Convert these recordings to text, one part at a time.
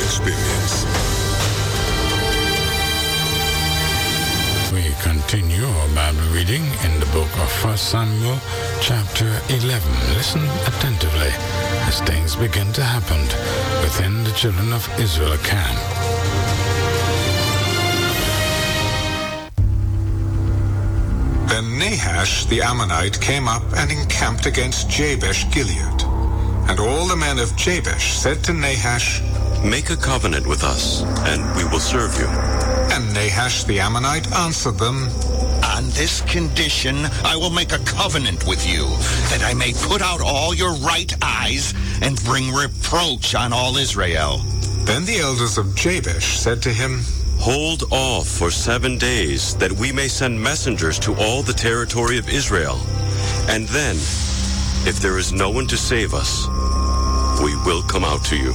experience. We continue our Bible reading in the book of 1 Samuel, chapter 11. Listen attentively as things begin to happen within the children of Israel camp. Then Nahash the Ammonite came up and encamped against Jabesh Gilead. And all the men of Jabesh said to Nahash, "Make a covenant with us, and we will serve you." And Nahash the Ammonite answered them, "On this condition I will make a covenant with you, that I may put out all your right eyes and bring reproach on all Israel." Then the elders of Jabesh said to him, "Hold off for 7 days, that we may send messengers to all the territory of Israel. And then, if there is no one to save us, we will come out to you."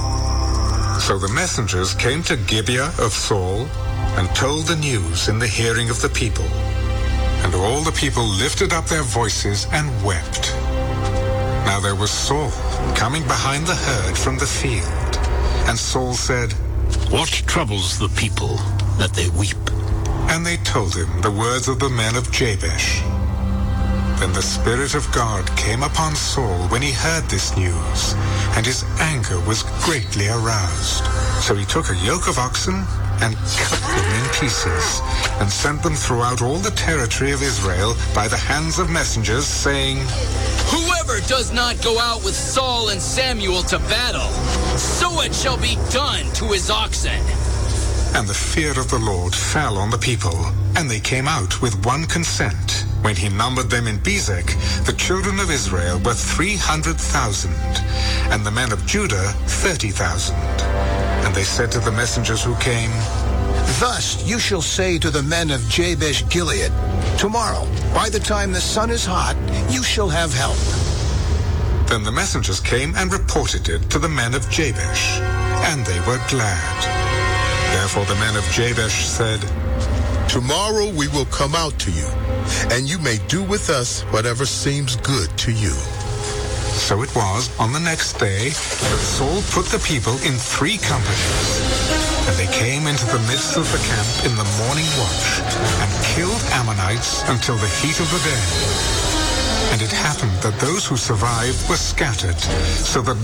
So the messengers came to Gibeah of Saul and told the news in the hearing of the people. And all the people lifted up their voices and wept. Now there was Saul coming behind the herd from the field. And Saul said, "What troubles the people that they weep?" And they told him the words of the men of Jabesh. Then the Spirit of God came upon Saul when he heard this news, and his anger was greatly aroused. So he took a yoke of oxen and cut them in pieces, and sent them throughout all the territory of Israel by the hands of messengers, saying, "Whoever does not go out with Saul and Samuel to battle, so it shall be done to his oxen." And the fear of the Lord fell on the people, and they came out with one consent. When he numbered them in Bezek, the children of Israel were 300,000, and the men of Judah 30,000. And they said to the messengers who came, "Thus you shall say to the men of Jabesh Gilead, tomorrow, by the time the sun is hot, you shall have help." Then the messengers came and reported it to the men of Jabesh, and they were glad. Therefore the men of Jabesh said, Tomorrow we will come out to you, and you may do with us whatever seems good to you. So it was on the next day that Saul put the people in 3 companies. And they came into the midst of the camp in the morning watch, and killed Ammonites until the heat of the day. And it happened that those who survived were scattered, so that